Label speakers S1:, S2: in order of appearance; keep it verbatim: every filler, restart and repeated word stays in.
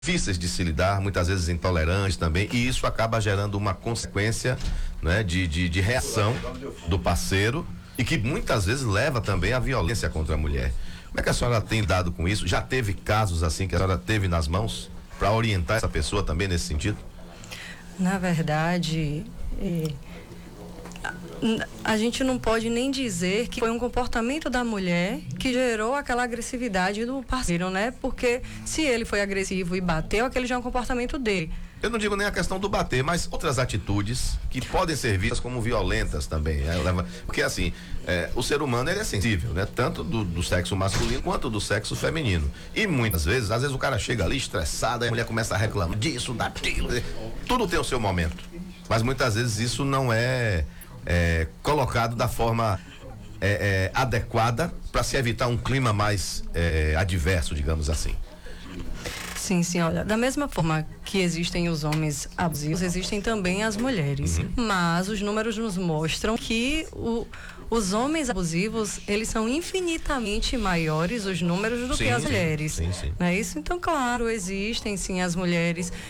S1: difíceis de se lidar, muitas vezes intolerantes também, e isso acaba gerando uma consequência, né, de, de, de reação do parceiro e que muitas vezes leva também à violência contra a mulher. Como é que a senhora tem dado com isso? Já teve casos assim que a senhora teve nas mãos para orientar essa pessoa também nesse sentido?
S2: Na verdade, é, a, a gente não pode nem dizer que foi um comportamento da mulher que gerou aquela agressividade do parceiro, né? Porque se ele foi agressivo e bateu, aquele já é um comportamento dele.
S1: Eu não digo nem a questão do bater, mas outras atitudes que podem ser vistas como violentas também. Né? Porque assim, é, o ser humano ele é sensível, né? Tanto do, do sexo masculino quanto do sexo feminino. E muitas vezes, às vezes o cara chega ali estressado, aí a mulher começa a reclamar disso, daquilo. Tudo tem o seu momento. Mas muitas vezes isso não é, é colocado da forma é, é, adequada para se evitar um clima mais é, adverso, digamos assim.
S2: Sim, sim, olha, da mesma forma que existem os homens abusivos, existem também as mulheres. Uhum. Mas os números nos mostram que o, os homens abusivos, eles são infinitamente maiores, os números, do sim, que as sim, mulheres.
S1: Sim, sim.
S2: Não é isso? Então, claro, existem sim as mulheres